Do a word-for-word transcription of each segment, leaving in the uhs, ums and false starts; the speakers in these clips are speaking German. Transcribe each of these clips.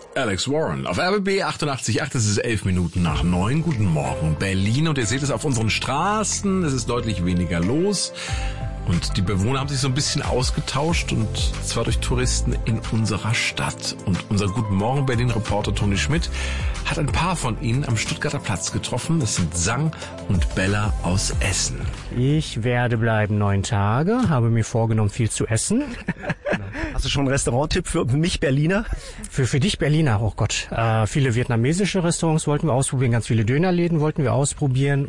Alex Warren auf R B B achtundachtzig Komma acht, es ist elf Minuten nach neun. Guten Morgen Berlin, und ihr seht es auf unseren Straßen, es ist deutlich weniger los. Und die Bewohner haben sich so ein bisschen ausgetauscht, und zwar durch Touristen in unserer Stadt. Und unser Guten Morgen Berlin-Reporter Toni Schmidt hat ein paar von ihnen am Stuttgarter Platz getroffen. Das sind Sang und Bella aus Essen. Ich werde bleiben neun Tage, habe mir vorgenommen, viel zu essen. Hast du schon einen Restauranttipp für mich Berliner? Für, für dich Berliner, oh Gott. Äh, viele vietnamesische Restaurants wollten wir ausprobieren, ganz viele Dönerläden wollten wir ausprobieren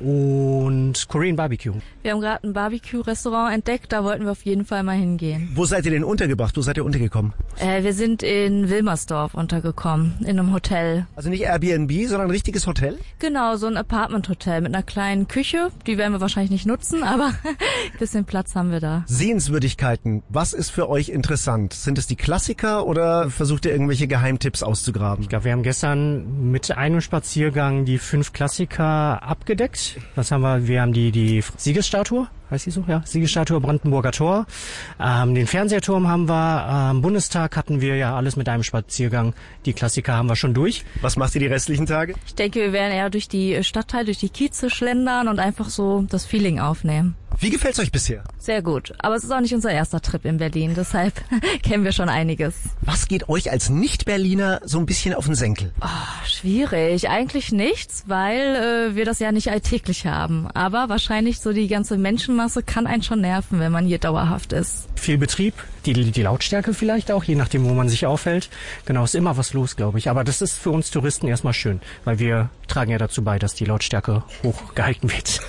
und Korean Barbecue. Wir haben gerade ein Barbecue-Restaurant entdeckt, da wollten wir auf jeden Fall mal hingehen. Wo seid ihr denn untergebracht? Wo seid ihr untergekommen? Äh, wir sind in Wilmersdorf untergekommen, in einem Hotel. Also nicht Airbnb, sondern ein richtiges Hotel? Genau, so ein Apartment-Hotel mit einer kleinen Küche. Die werden wir wahrscheinlich nicht nutzen, aber ein bisschen Platz haben wir da. Sehenswürdigkeiten, was ist für euch interessant? Sind es die Klassiker oder versucht ihr irgendwelche Geheimtipps auszugraben? Ich glaube, wir haben gestern mit einem Spaziergang die fünf Klassiker abgedeckt. Was haben wir? Wir haben die, die Siegesstatue. Heißt die so? Ja, Siegesstatue, Brandenburger Tor. Ähm, den Fernsehturm haben wir. Am Bundestag hatten wir ja alles mit einem Spaziergang. Die Klassiker haben wir schon durch. Was macht ihr die restlichen Tage? Ich denke, wir werden eher durch die Stadtteile, durch die Kieze schlendern und einfach so das Feeling aufnehmen. Wie gefällt's euch bisher? Sehr gut. Aber es ist auch nicht unser erster Trip in Berlin, deshalb kennen wir schon einiges. Was geht euch als Nicht-Berliner so ein bisschen auf den Senkel? Oh, schwierig. Eigentlich nichts, weil äh, wir das ja nicht alltäglich haben. Aber wahrscheinlich so die ganze Menschenmasse kann einen schon nerven, wenn man hier dauerhaft ist. Viel Betrieb, die, die Lautstärke vielleicht auch, je nachdem, wo man sich aufhält. Genau, ist immer was los, glaube ich. Aber das ist für uns Touristen erstmal schön, weil wir tragen ja dazu bei, dass die Lautstärke hochgehalten wird.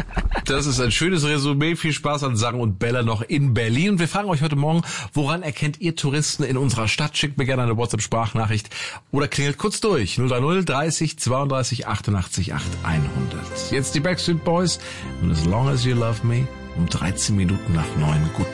Das ist ein schönes Resümee. Viel Spaß an Sang und Bella noch in Berlin. Und wir fragen euch heute Morgen, woran erkennt ihr Touristen in unserer Stadt? Schickt mir gerne eine WhatsApp-Sprachnachricht oder klingelt kurz durch. null drei null dreißig zweiunddreißig achtundachtzig acht hundert. Jetzt die Backstreet Boys und As Long As You Love Me um dreizehn Minuten nach neun. Guten